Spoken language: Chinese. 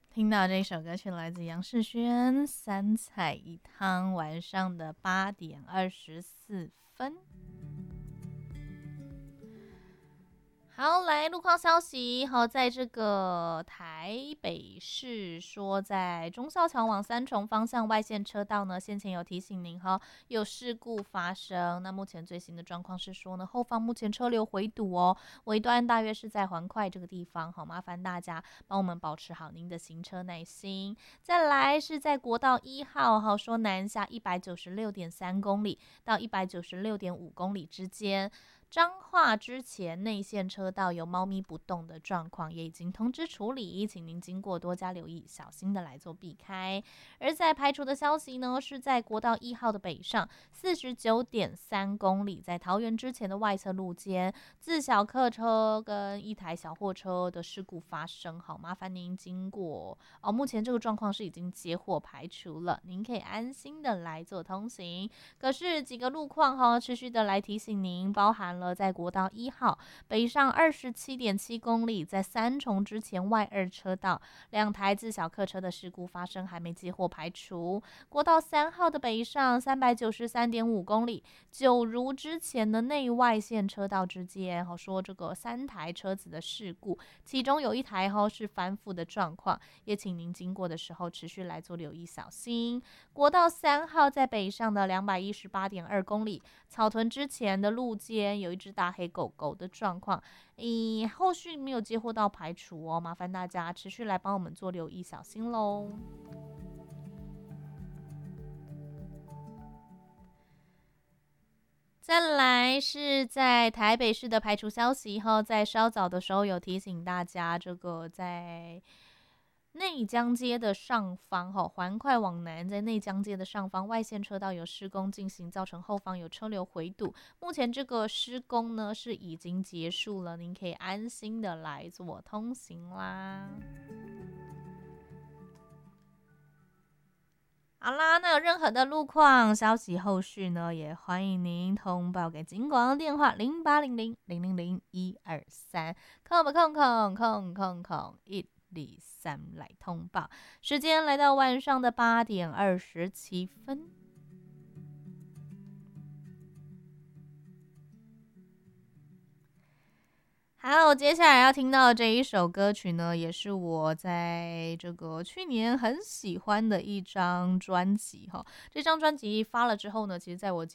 听到这首歌曲来自杨世轩，《三菜一汤》，晚上的8:24。好，来路况消息。好，在这个台北市说，在忠孝桥往三重方向外线车道呢，先前有提醒您哈，有事故发生。那目前最新的状况是说呢，后方目前车流回堵哦，尾端大约是在环快这个地方。好，麻烦大家帮我们保持好您的行车耐心。再来是在国道1号，好说南下196.3公里到196.5公里之间。彰化之前内线车道有猫咪不动的状况，也已经通知处理，请您经过多加留意，小心的来做避开。而在排除的消息呢，是在国道1号的北上49.3公里，在桃园之前的外侧路肩，自小客车跟一台小货车的事故发生，好，麻烦您经过哦。目前这个状况是已经接获排除了，您可以安心的来做通行。可是几个路况哈，持续的来提醒您，包含了在国道1号北上27.7公里，在三重之前外二车道2台自小客车的事故发生，还没接获排除。国道3号的北上393.5公里，九如之前的内外线车道之间，好说这个3台车子的事故，其中有一台是翻覆的状况，也请您经过的时候持续来做留意小心。国道3号在北上的218.2公里，草屯之前的路肩有一只大黑狗狗的状况，后续没有接获到排除哦，麻烦大家持续来帮我们做留意小心喽。再来是在台北市的排除消息后，在稍早的时候有提醒大家，这个在内江街的上方，环快往南，在内江街的上方外线车道有施工进行，造成后方有车流回堵。目前这个施工呢是已经结束了，您可以安心的来做通行啦。好啦，那有任何的路况消息，后续呢也欢迎您通报给警广电话0800000123，空123来通报。时间来到晚上的8:27。好，接下来要听到这一首歌曲呢，也是我在这个去年很喜欢的一张专辑哈。这张专辑发了之后呢，其实在我